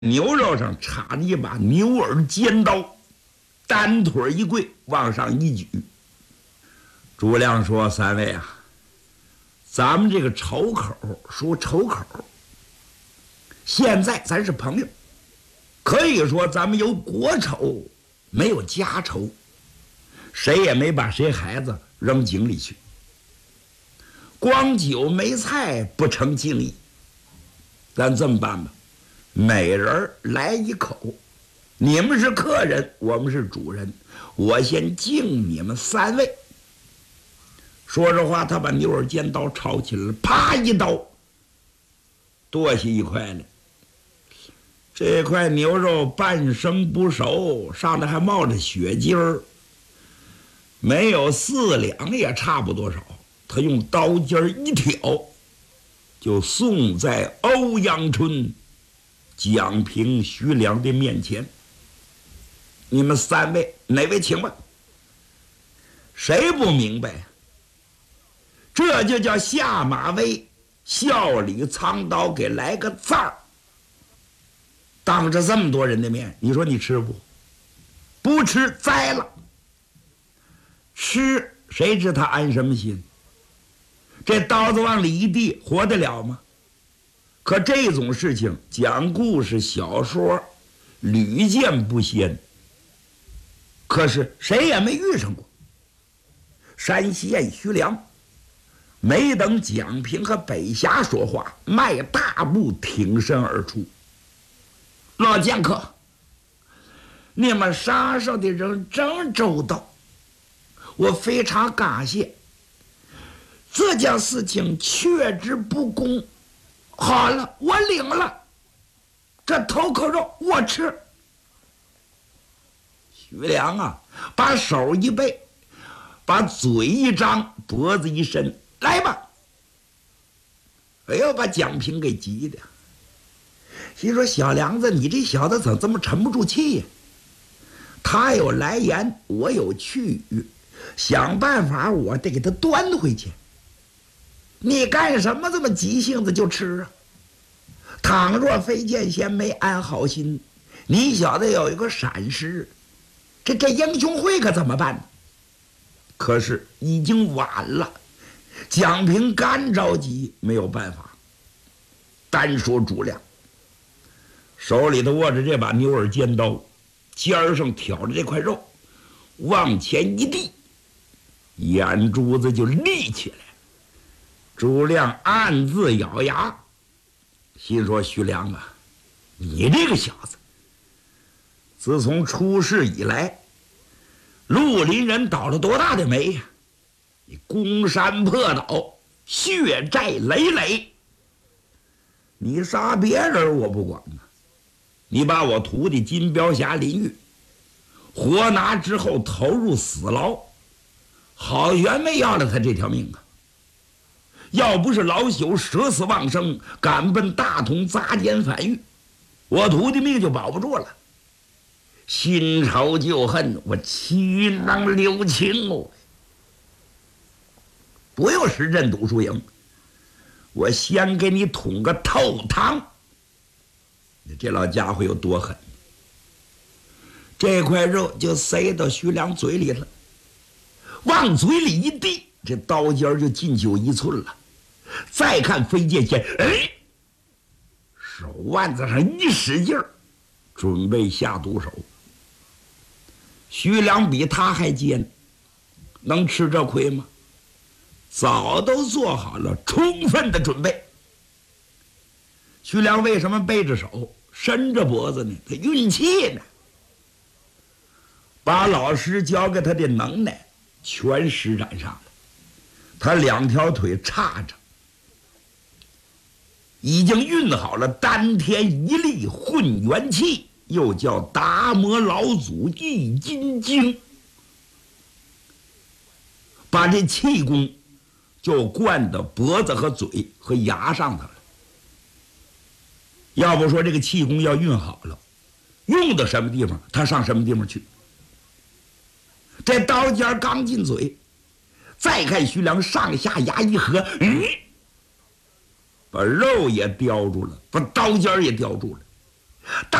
牛肉上插着一把牛耳尖刀，单腿一跪，往上一举。朱亮说：“三位啊，咱们这个仇口说仇口，现在咱是朋友，可以说咱们有国仇，没有家仇，谁也没把谁孩子扔井里去。光酒没菜不成敬意，咱这么办吧，每人来一口，你们是客人，我们是主人，我先敬你们三位。”说着话，他把牛耳尖刀抄起来了，啪一刀剁下一块来。这块牛肉半生不熟，上头还冒着血筋儿，没有4两也差不多少。他用刀尖一挑，就送在欧阳春、蒋平、徐良的面前。你们三位哪位请吧？谁不明白？这就叫下马威，笑里藏刀，给来个字儿。当着这么多人的面，你说你吃不？不吃栽了。吃谁知他安什么心？这刀子往里一递，活得了吗？可这种事情讲故事小说屡见不鲜，可是谁也没遇上过。山西县徐良没等蒋平和北峡说话，迈大步挺身而出：“老剑客，你们杀手的人真周到，我非常感谢。这件事情确之不公。好了，我领了，这头口肉我吃。”徐良啊，把手一背，把嘴一张，脖子一伸：“来吧！”哎呦，把蒋平给急的，心说：“小梁子，你这小子怎么这么沉不住气呀？他有来言，我有去语，想办法我得给他端回去。你干什么这么急性子就吃啊？倘若飞剑仙没安好心，你小子有一个闪失，这英雄会可怎么办呢？”可是已经晚了，蒋平干着急，没有办法。单说朱亮，手里头握着这把牛耳尖刀，尖上挑着这块肉，往前一递，眼珠子就立起来。朱亮暗自咬牙，心说：“徐良啊，你这个小子，自从出事以来，绿林人倒了多大的霉呀！你攻山破岛，血债累累。你杀别人我不管呢，你把我徒弟金彪侠林玉活拿之后投入死牢，好悬没要了他这条命啊！要不是老朽舍死忘生，赶奔大同砸奸反狱，我徒弟命就保不住了。新仇旧恨，我岂能留情哦？不用实阵赌输赢，我先给你捅个透堂。这老家伙有多狠？这块肉就塞到徐良嘴里了，往嘴里一递，这刀尖就进就1寸了。再看飞剑仙，哎，手腕子上一使劲儿，准备下毒手。徐良比他还尖，能吃这亏吗？早都做好了充分的准备。徐良为什么背着手伸着脖子呢？他运气呢，把老师教给他的能耐全施展上了。他2条腿叉着，已经运好了丹田一力混元气，又叫达摩老祖易筋经，把这气功就灌到脖子和嘴和牙上头了。要不说这个气功要运好了，用到什么地方他上什么地方去。这刀尖刚进嘴，再看徐良上下牙一合，把肉也叼住了，把刀尖也叼住了。 大